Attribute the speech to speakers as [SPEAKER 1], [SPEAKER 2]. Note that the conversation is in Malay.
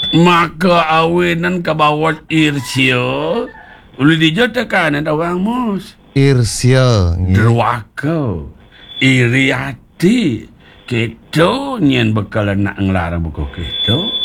[SPEAKER 1] Maka awinan ke bawah irsya uli dijatakan ada orang mus
[SPEAKER 2] Irsya.
[SPEAKER 1] derwaka iri hati kita nyen bakal nak ngelarang buku kita